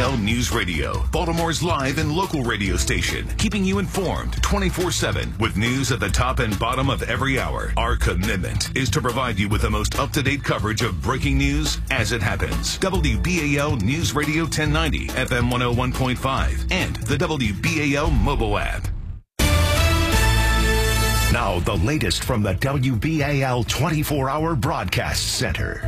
WBAL News Radio, Baltimore's live and local radio station, keeping you informed 24/7 with news at the top and bottom of every hour. Our commitment is to provide you with the most up-to-date coverage of breaking news as it happens. WBAL News Radio 1090, FM 101.5, and the WBAL mobile app. Now, the latest from the WBAL 24-hour broadcast center.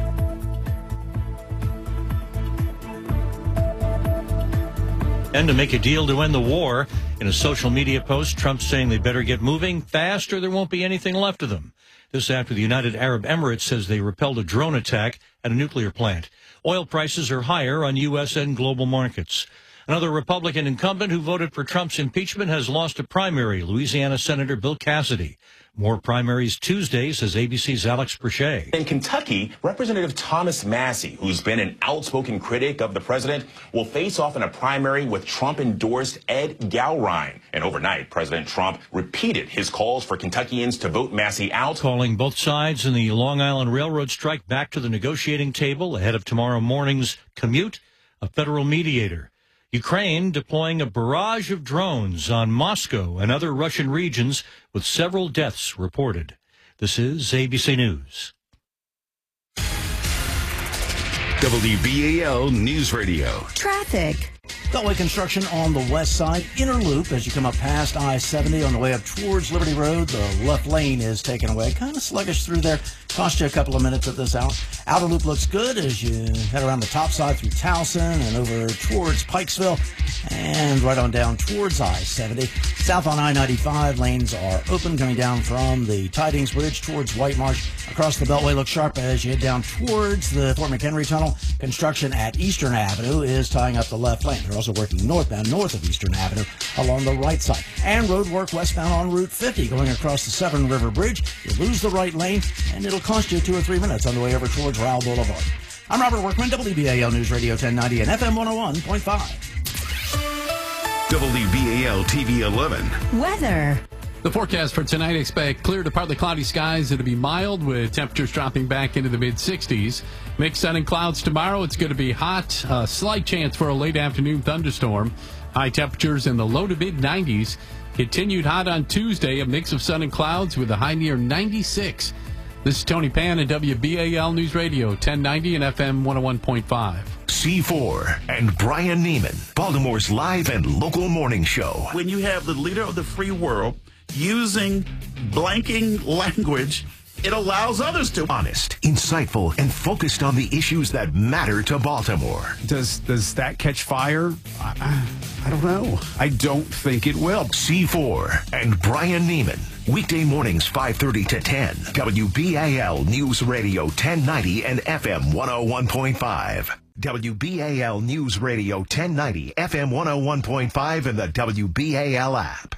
And to make a deal to end the war. In a social media post, Trump's saying they better get moving fast or there won't be anything left of them. This after the United Arab Emirates says they repelled a drone attack at a nuclear plant. Oil prices are higher on U.S. and global markets. Another Republican incumbent who voted for Trump's impeachment has lost a primary, Louisiana Senator Bill Cassidy. More primaries Tuesday, says ABC's Alex Perche. In Kentucky, Representative Thomas Massie, who's been an outspoken critic of the president, will face off in a primary with Trump-endorsed Ed Gowrine. And overnight, President Trump repeated his calls for Kentuckians to vote Massie out. Calling both sides in the Long Island Railroad strike back to the negotiating table ahead of tomorrow morning's commute, a federal mediator. Ukraine deploying a barrage of drones on Moscow and other Russian regions with several deaths reported. This is ABC News. WBAL News Radio. Traffic. Beltway construction on the west side, inner loop as you come up past I-70 on the way up towards Liberty Road. The left lane is taken away. Kind of sluggish through there. Cost you a couple of minutes at this hour. Outer loop looks good as you head around the top side through Towson and over towards Pikesville and right on down towards I-70. South on I-95, lanes are open coming down from the Tidings Bridge towards White Marsh. Across the Beltway looks sharp as you head down towards the Fort McHenry Tunnel. Construction at Eastern Avenue is tying up the left lane. They're also working northbound north of Eastern Avenue along the right side. And road work westbound on Route 50 going across the Severn River Bridge. You lose the right lane and it'll cost you 2 or 3 minutes on the way over towards Rowell Boulevard. I'm Robert Workman, WBAL News Radio 1090 and FM 101.5. WBAL TV 11. Weather. The forecast for tonight, expect clear to partly cloudy skies. It'll be mild with temperatures dropping back into the mid-60s. Mixed sun and clouds tomorrow. It's going to be hot. A slight chance for a late afternoon thunderstorm. High temperatures in the low to mid-90s. Continued hot on Tuesday. A mix of sun and clouds with a high near 96. This is Tony Pan at WBAL News Radio 1090 and FM 101.5. C4 and Brian Neiman, Baltimore's live and local morning show. When you have the leader of the free world using blanking language, it allows others to. Honest, insightful, and focused on the issues that matter to Baltimore. Does that catch fire? I don't know. I don't think it will. C4 and Brian Neiman. Weekday mornings 5:30 to 10. WBAL News Radio 1090 and FM 101.5. WBAL News Radio 1090, FM 101.5, and the WBAL app.